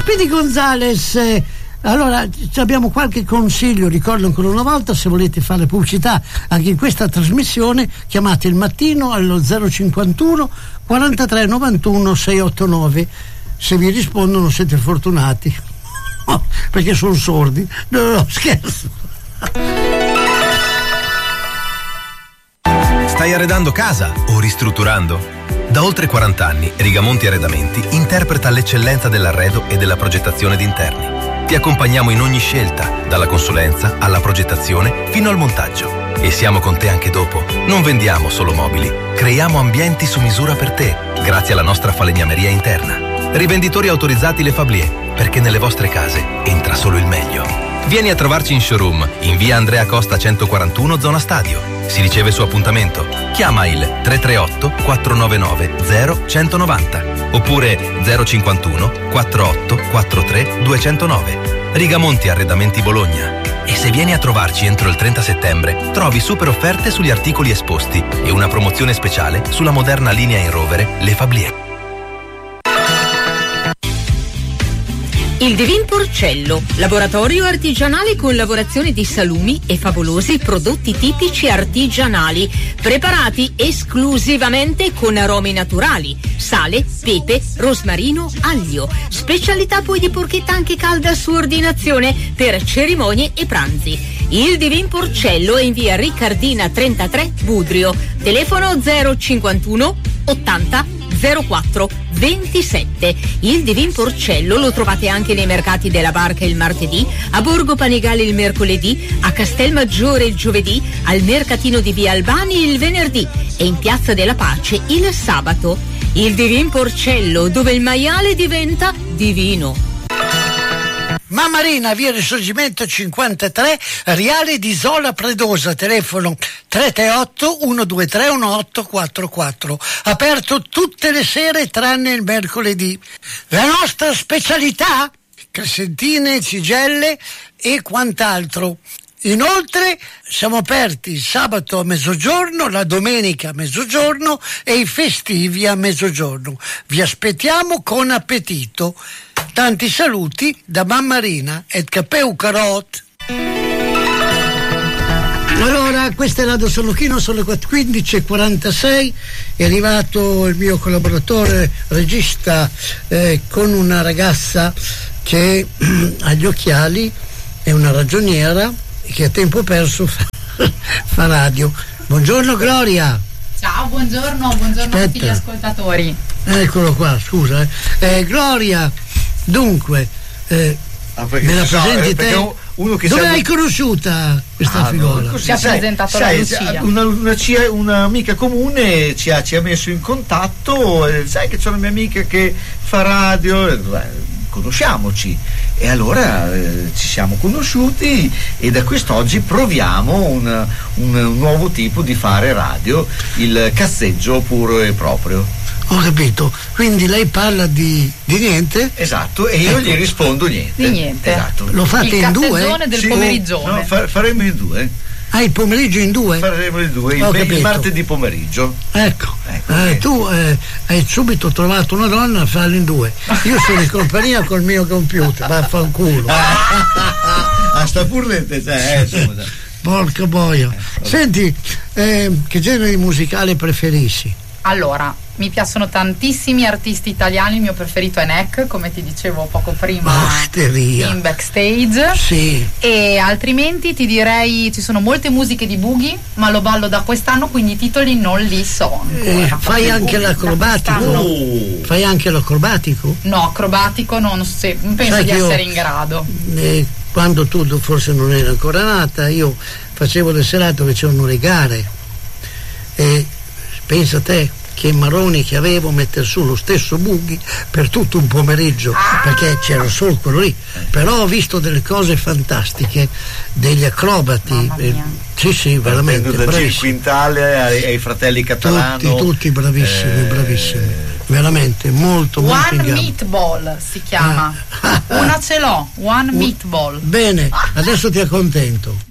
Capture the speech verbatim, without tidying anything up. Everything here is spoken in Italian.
Speedy Gonzales, eh, allora abbiamo qualche consiglio, ricordo ancora una volta, se volete fare pubblicità anche in questa trasmissione chiamate il mattino allo zero cinquantuno quarantatré novantuno seicentottantanove. Se vi rispondono siete fortunati. Oh, perché sono sordi. No, no, scherzo. Stai arredando casa o ristrutturando? Da oltre quaranta anni Rigamonti Arredamenti interpreta l'eccellenza dell'arredo e della progettazione d'interni. Ti accompagniamo in ogni scelta, dalla consulenza alla progettazione fino al montaggio. E siamo con te anche dopo. Non vendiamo solo mobili, creiamo ambienti su misura per te, grazie alla nostra falegnameria interna. Rivenditori autorizzati Le Fablier, perché nelle vostre case entra solo il meglio. Vieni a trovarci in showroom, in via Andrea Costa centoquarantuno, zona Stadio. Si riceve su appuntamento. Chiama il tre tre otto quattro nove nove zero uno nove zero oppure zero cinquantuno quarantotto quarantatré duecentonove. Rigamonti Arredamenti Bologna. E se vieni a trovarci entro il trenta settembre, trovi super offerte sugli articoli esposti e una promozione speciale sulla moderna linea in rovere Le Fablier. Il Divin Porcello, laboratorio artigianale con lavorazione di salumi e favolosi prodotti tipici artigianali, preparati esclusivamente con aromi naturali, sale, pepe, rosmarino, aglio. Specialità poi di porchetta anche calda su ordinazione per cerimonie e pranzi. Il Divin Porcello è in via Riccardina trentatré, Budrio. Telefono zero cinquantuno ottanta zero quattro ventisette. Il Divin Porcello lo trovate anche nei mercati della Barca il martedì, a Borgo Panigale il mercoledì, a Castelmaggiore il giovedì, al mercatino di via Albani il venerdì e in Piazza della Pace il sabato. Il Divin Porcello, dove il maiale diventa divino. Mammarina, via Risorgimento cinquantatré, Riale di Isola Predosa, telefono tre tre otto uno due tre uno otto quattro quattro, aperto tutte le sere tranne il mercoledì. La nostra specialità? Crescentine, cigelle e quant'altro. Inoltre siamo aperti il sabato a mezzogiorno, la domenica a mezzogiorno e i festivi a mezzogiorno. Vi aspettiamo con appetito. Tanti saluti da Mammarina et Capeu Carot. Allora, questa è Radio San Luchino, sono le quindici e quarantasei, è arrivato il mio collaboratore regista eh, con una ragazza che ha gli occhiali, è una ragioniera che a tempo perso fa, fa radio. Buongiorno Gloria. Ciao, buongiorno, buongiorno a tutti gli ascoltatori. Eccolo qua, scusa. Eh. Eh, Gloria, dunque, eh, ah, me la presenti so, te? Uno che dove sa... l'hai conosciuta questa ah, figura? No, ci ha sai, presentato sai, la Lucia. Una, una, una, un'amica comune ci ha, ci ha messo in contatto, eh, sai che c'è una mia amica che fa radio, eh, conosciamoci. E allora eh, ci siamo conosciuti e da quest'oggi proviamo un, un, un nuovo tipo di fare radio, il cazzeggio puro e proprio. Ho capito, quindi lei parla di, di niente? Esatto, e io ecco. gli rispondo niente. Di niente. Esatto. Lo fate il in due? Il del sì, pomeriggio. No, fa, faremo in due. Ah, il pomeriggio in due? Faremo in due, il, il martedì pomeriggio. Ecco, ecco eh, tu eh, hai subito trovato una donna a farlo in due. Io sono in compagnia col mio computer, vaffanculo. Ah, sta purlente, cioè, eh, porca boia. Senti, eh, che genere musicale preferisci? Allora, mi piacciono tantissimi artisti italiani, il mio preferito è Neck, come ti dicevo poco prima Osteria. in backstage. Sì. E altrimenti ti direi ci sono molte musiche di boogie, ma lo ballo da quest'anno, quindi i titoli non li so. Eh, fai anche l'acrobatico? Oh. Fai anche l'acrobatico? No, acrobatico non, se, non penso Sai di io, essere in grado. Eh, quando tu forse non eri ancora nata, io facevo le serate dove c'erano le gare e pensa te che maroni che avevo mettere su lo stesso buggy per tutto un pomeriggio, ah! perché c'era solo quello lì, però ho visto delle cose fantastiche, degli acrobati, eh, sì sì, veramente da bravissimi. Gil Quintale ai, ai fratelli Catalano, tutti, tutti bravissimi, eh... bravissimi, veramente molto molto in One gamba. Meatball si chiama, ah. una ce l'ho, One Meatball. Bene, adesso ti accontento.